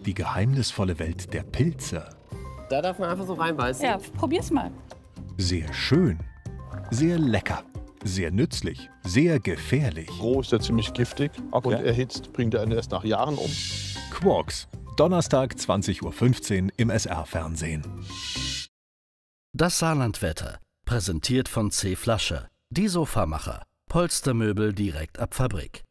Die geheimnisvolle Welt der Pilze. Da darf man einfach so reinbeißen. Ja, probier's mal. Sehr schön, sehr lecker, sehr nützlich, sehr gefährlich. Roh ist er ziemlich giftig und erhitzt bringt er ihn erst nach Jahren um. Quarks, Donnerstag 20:15 Uhr im SR-Fernsehen. Das Saarlandwetter, präsentiert von C. Flasche, die Sofamacher, Polstermöbel direkt ab Fabrik.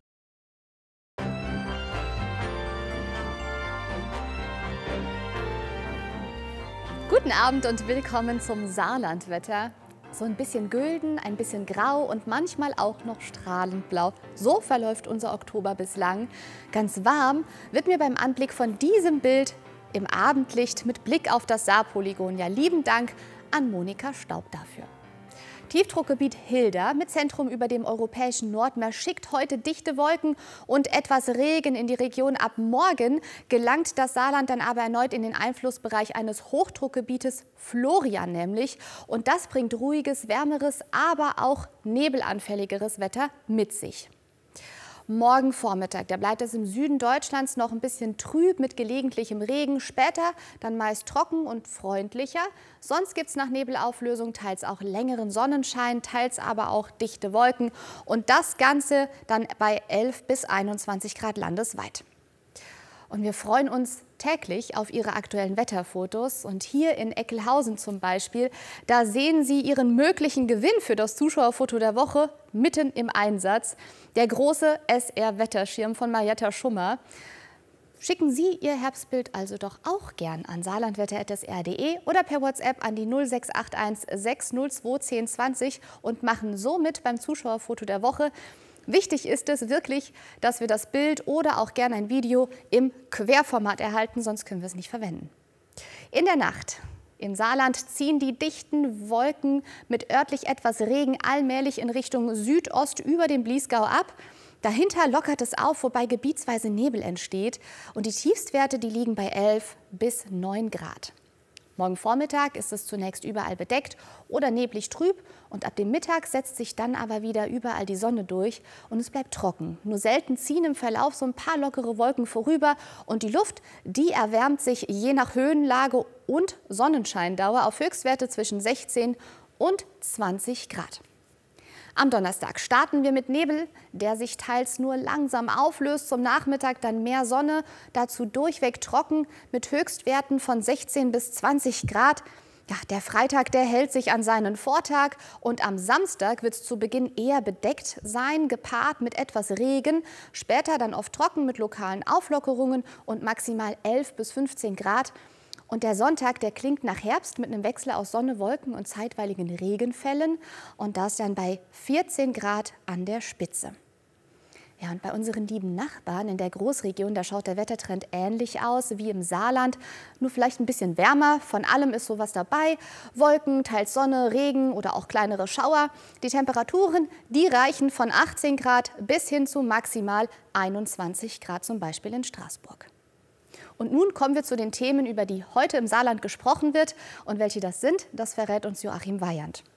Guten Abend und willkommen zum Saarlandwetter. So ein bisschen gülden, ein bisschen grau und manchmal auch noch strahlend blau. So verläuft unser Oktober bislang. Ganz warm wird mir beim Anblick von diesem Bild im Abendlicht mit Blick auf das Saarpolygon. Ja, lieben Dank an Monika Staub dafür. Tiefdruckgebiet Hilda mit Zentrum über dem europäischen Nordmeer schickt heute dichte Wolken und etwas Regen in die Region. Ab morgen gelangt das Saarland dann aber erneut in den Einflussbereich eines Hochdruckgebietes Florian nämlich. Und das bringt ruhiges, wärmeres, aber auch nebelanfälligeres Wetter mit sich. Morgen Vormittag, da bleibt es im Süden Deutschlands noch ein bisschen trüb mit gelegentlichem Regen. Später dann meist trocken und freundlicher. Sonst gibt es nach Nebelauflösung teils auch längeren Sonnenschein, teils aber auch dichte Wolken. Und das Ganze dann bei 11 bis 21 Grad landesweit. Und wir freuen uns täglich auf Ihre aktuellen Wetterfotos. Und hier in Eckelhausen zum Beispiel, da sehen Sie Ihren möglichen Gewinn für das Zuschauerfoto der Woche mitten im Einsatz. Der große SR-Wetterschirm von Marietta Schummer. Schicken Sie Ihr Herbstbild also doch auch gern an saarlandwetter@sr.de oder per WhatsApp an die 0681 602 1020 und machen somit beim Zuschauerfoto der Woche. Wichtig ist es wirklich, dass wir das Bild oder auch gerne ein Video im Querformat erhalten, sonst können wir es nicht verwenden. In der Nacht im Saarland ziehen die dichten Wolken mit örtlich etwas Regen allmählich in Richtung Südost über den Bliesgau ab. Dahinter lockert es auf, wobei gebietsweise Nebel entsteht. Und die Tiefstwerte, die liegen bei 11 bis 9 Grad. Morgen Vormittag ist es zunächst überall bedeckt oder neblig trüb und ab dem Mittag setzt sich dann aber wieder überall die Sonne durch und es bleibt trocken. Nur selten ziehen im Verlauf so ein paar lockere Wolken vorüber und die Luft, die erwärmt sich je nach Höhenlage und Sonnenscheindauer auf Höchstwerte zwischen 16 und 20 Grad. Am Donnerstag starten wir mit Nebel, der sich teils nur langsam auflöst. Zum Nachmittag dann mehr Sonne, dazu durchweg trocken mit Höchstwerten von 16 bis 20 Grad. Ja, der Freitag, der hält sich an seinen Vortag und am Samstag wird es zu Beginn eher bedeckt sein, gepaart mit etwas Regen. Später dann oft trocken mit lokalen Auflockerungen und maximal 11 bis 15 Grad. Und der Sonntag, der klingt nach Herbst mit einem Wechsel aus Sonne, Wolken und zeitweiligen Regenfällen. Und das dann bei 14 Grad an der Spitze. Ja, und bei unseren lieben Nachbarn in der Großregion, da schaut der Wettertrend ähnlich aus wie im Saarland. Nur vielleicht ein bisschen wärmer. Von allem ist sowas dabei. Wolken, teils Sonne, Regen oder auch kleinere Schauer. Die Temperaturen, die reichen von 18 Grad bis hin zu maximal 21 Grad, zum Beispiel in Straßburg. Und nun kommen wir zu den Themen, über die heute im Saarland gesprochen wird. Und welche das sind, das verrät uns Joachim Weyand.